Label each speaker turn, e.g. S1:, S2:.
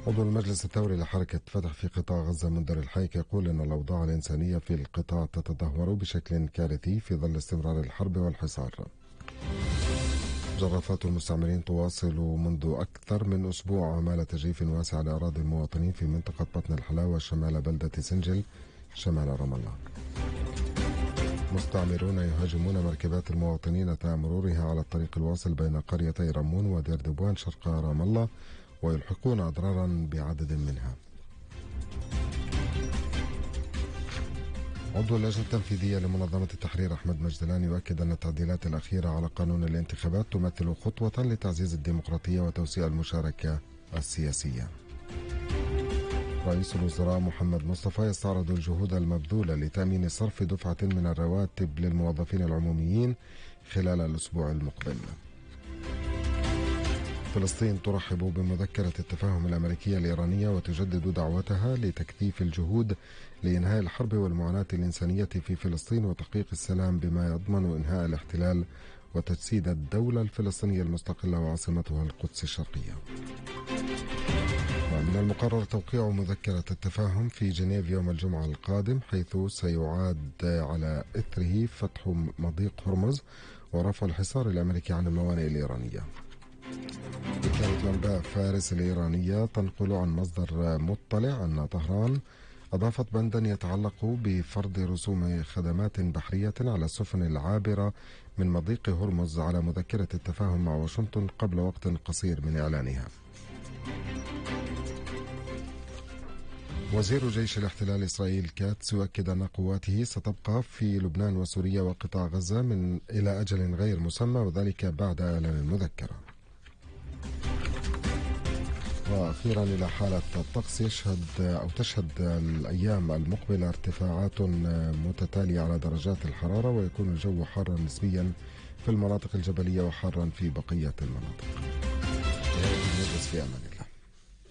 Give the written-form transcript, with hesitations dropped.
S1: عضو المجلس الثوري لحركة فتح في قطاع غزة منذر الحيك يقول أن الأوضاع الإنسانية في القطاع تتدهور بشكل كارثي في ظل استمرار الحرب والحصار. جرافات المستعمرين تواصل منذ أكثر من أسبوع عمالة تجريف واسع لأراضي المواطنين في منطقة بطن الحلاوة شمال بلدة سنجل شمال رام الله. مستعمرون يهاجمون مركبات المواطنين أثناء مرورها على الطريق الواصل بين قريتي رمون ودير دبوان شرق رام الله ويلحقون أضرارا بعدد منها. عضو اللجنة التنفيذية لمنظمة التحرير أحمد مجدلان يؤكد أن التعديلات الأخيرة على قانون الانتخابات تمثل خطوة لتعزيز الديمقراطية وتوسيع المشاركة السياسية. رئيس الوزراء محمد مصطفى يستعرض الجهود المبذولة لتأمين صرف دفعة من الرواتب للموظفين العموميين خلال الأسبوع المقبل. فلسطين ترحب بمذكرة التفاهم الأمريكية الإيرانية وتجدد دعوتها لتكثيف الجهود لإنهاء الحرب والمعاناة الإنسانية في فلسطين وتحقيق السلام بما يضمن إنهاء الاحتلال وتجسيد الدولة الفلسطينية المستقلة وعاصمتها القدس الشرقية. ومن المقرر توقيع مذكرة التفاهم في جنيف يوم الجمعة القادم، حيث سيعاد على إثره فتح مضيق هرمز ورفع الحصار الأمريكي عن الموانئ الإيرانية. كانت الأنباء فارس الإيرانية تنقل عن مصدر مطلع أن طهران أضافت بندا يتعلق بفرض رسوم خدمات بحرية على السفن العابرة من مضيق هرمز على مذكرة التفاهم مع واشنطن قبل وقت قصير من إعلانها. وزير جيش الاحتلال إسرائيل كاتس يؤكد أن قواته ستبقى في لبنان وسوريا وقطاع غزة إلى أجل غير مسمى، وذلك بعد إعلان المذكرة. وأخيرا إلى حالة الطقس تشهد الأيام المقبلة ارتفاعات متتالية على درجات الحرارة، ويكون الجو حارا نسبيا في المناطق الجبلية وحارا في بقية المناطق. في أمان الله.